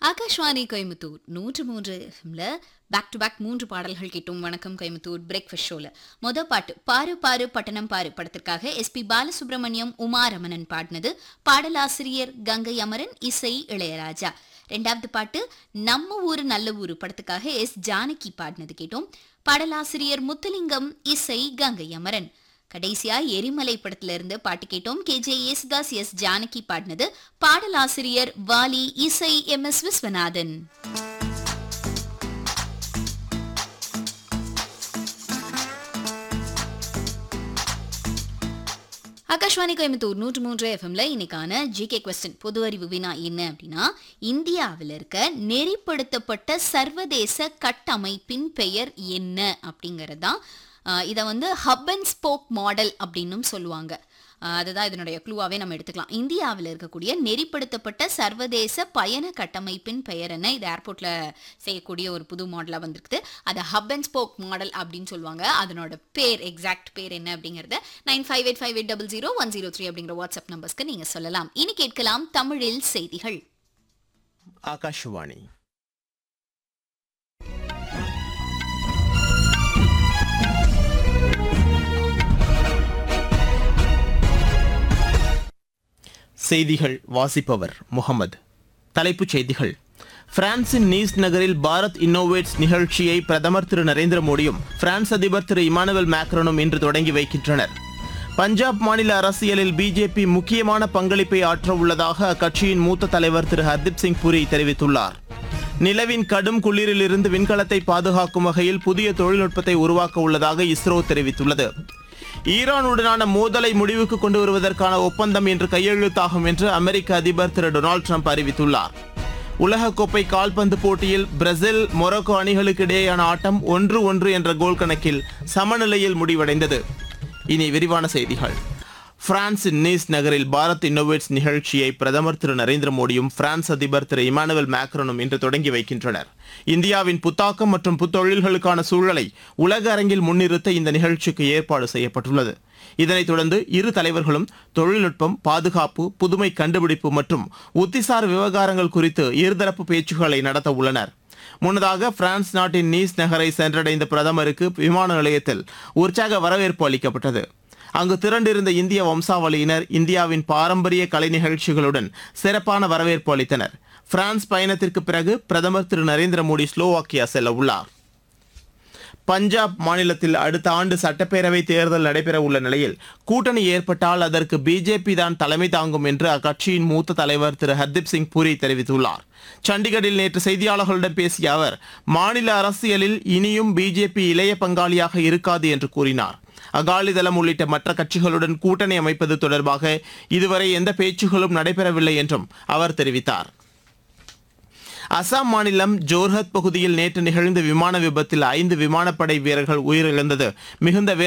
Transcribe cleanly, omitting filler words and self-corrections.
Akashvani Coimbatore 103 back to back 3 பாடல்கள் கேட்டோம். வணக்கம் கோயம்புத்தூர் பிரேக்ஃபாஸ்ட் ஷோல பாட்டு பாரு பாரு பட்டணம் பாரு படத்திற்காக எஸ்பி பாலசுப்ரமணியம், உமா ரமணன் பாடினது. பாடலாசிரியர் கங்கை அமரன், இசை இளையராஜா. ரெண்டாவது பாட்டு நம்ம ஊரு நல்ல ஊரு படத்துக்காக எஸ் ஜானகி பாடினது கேட்டோம். பாடலாசிரியர் முத்துலிங்கம், இசை கங்கை அமரன். கடைசியா எரிமலை படத்துல இருந்து பாட்டு கேட்டோம். KJ யேசுதாஸ், எஸ் ஜானகி பாடினது. பாடலாசிரியர் வாலி, இசை MS விஸ்வநாதன். ஆகாஷ்வாணி கோயம்புத்தூர் 103 FM இன்னைக்கான GK கொஸ்டின் பொது அறிவு வினா என்ன அப்படின்னா, இந்தியாவில் இருக்க நெறிப்படுத்தப்பட்ட சர்வதேச கட்டமைப்பின் பெயர் என்ன அப்படிங்கறதுதான். இதை ஹப் அண்ட் ஸ்போக் மாடல் அப்படின்னும் சொல்லுவாங்க. அதுதான் இதனுடைய க்ளூவாவே நம்ம எடுத்துக்கலாம். இந்தியாவில் இருக்கக்கூடிய நெறிப்படுத்தப்பட்ட சர்வதேச பயண கட்டமைப்பின் பெயர் என்ன? இது ஏர்போர்ட்ல செய்யக்கூடிய ஒரு புது மாடலா வந்திருக்குது. அது ஹப் அண்ட் ஸ்போக் மாடல் அப்படின்னு சொல்லுவாங்க. அதனோட பேர், எக்ஸாக்ட் பேர் என்ன அப்படிங்கறத 9585800103 அப்படிங்கிற வாட்ஸ்அப் நம்பர்ஸ்க்கு நீங்க சொல்லலாம். இனி கேட்கலாம் தமிழில் செய்திகள். ஆகாஷ்வாணி. செய்திகள் வாசிப்பவர் முகமது. தலைப்புச் செய்திகள். பிரான்சின் நீஸ் நகரில் பாரத் இன்னோவேட்ஸ் நிகழ்ச்சியை பிரதமர் திரு நரேந்திர மோடியும் பிரான்ஸ் அதிபர் திரு இமானுவேல் மேக்ரானும் இன்று தொடங்கி வைக்கின்றனர். பஞ்சாப் மாநில அரசியலில் பிஜேபி முக்கியமான பங்களிப்பை ஆற்ற உள்ளதாக அக்கட்சியின் மூத்த தலைவர் திரு ஹர்தீப் சிங் புரி தெரிவித்துள்ளார். நிலவின் கடும் குளிரிலிருந்து விண்கலத்தை பாதுகாக்கும் வகையில் புதிய தொழில்நுட்பத்தை உருவாக்க உள்ளதாக இஸ்ரோ தெரிவித்துள்ளது. ஈரானுடனான மோதலை முடிவுக்கு கொண்டு வருவதற்கான ஒப்பந்தம் இன்று கையெழுத்தாகும் என்று அமெரிக்க அதிபர் திரு டொனால்டு ட்ரம்ப் அறிவித்துள்ளார். உலகக்கோப்பை கால்பந்து போட்டியில் பிரேசில், மொரோக்கோ அணிகளுக்கு இடையேயான ஆட்டம் 1-1 என்ற கோல் கணக்கில் சமநிலையில் முடிவடைந்தது. இனி விரிவான செய்திகள். பிரான்சின் நீஸ் நகரில் பாரத் இன்னோவேட்ஸ் நிகழ்ச்சியை பிரதமர் திரு நரேந்திர மோடியும் பிரான்ஸ் அதிபர் திரு இமானுவேல் மேக்ரானும் இன்று தொடங்கி வைக்கின்றனர். இந்தியாவின் புத்தாக்கம் மற்றும் புத்தொழில்களுக்கான சூழலை உலக அரங்கில் முன்னிறுத்த இந்த நிகழ்ச்சிக்கு ஏற்பாடு செய்யப்பட்டுள்ளது. இதனைத் தொடர்ந்து இரு தலைவர்களும் தொழில்நுட்பம், பாதுகாப்பு, புதுமை கண்டுபிடிப்பு மற்றும் உத்திசார் விவகாரங்கள் குறித்து இருதரப்பு பேச்சுக்களை நடத்த உள்ளனர். முன்னதாக பிரான்ஸ் நாட்டின் நீஸ் நகரை சென்றடைந்த பிரதமருக்கு விமான நிலையத்தில் உற்சாக வரவேற்பு அளிக்கப்பட்டது. அங்கு திரண்டிருந்த இந்திய வம்சாவளியினர் இந்தியாவின் பாரம்பரிய கலை நிகழ்ச்சிகளுடன் சிறப்பான வரவேற்பு அளித்தனர். பிரான்ஸ் பயணத்திற்கு பிறகு பிரதமர் திரு நரேந்திர மோடி ஸ்லோவாக்கியா செல்ல உள்ளார். பஞ்சாப் மாநிலத்தில் அடுத்த ஆண்டு சட்டப்பேரவை தேர்தல் நடைபெற உள்ள நிலையில் கூட்டணி ஏற்பட்டால் அதற்கு பிஜேபி தான் தலைமை தாங்கும் என்று அக்கட்சியின் மூத்த தலைவர் திரு ஹர்தீப் சிங் புரி தெரிவித்துள்ளார். சண்டிகரில் நேற்று செய்தியாளர்களிடம் பேசிய அவர், மாநில அரசியலில் இனியும் பிஜேபி இளைய பங்காளியாக இருக்காது என்று கூறினார். அகாலிதளம் உள்ளிட்ட மற்ற கட்சிகளுடன் கூட்டணி அமைப்பது தொடர்பாக இதுவரை எந்த பேச்சுகளும் நடைபெறவில்லை என்றும் அவர் தெரிவித்தார். அசாம் மாநிலம் ஜோர்ஹத் பகுதியில் நேற்று நிகழ்ந்த விமான விபத்தில் 5 விமானப்படை வீரர்கள் உயிரிழந்தது மிகுந்த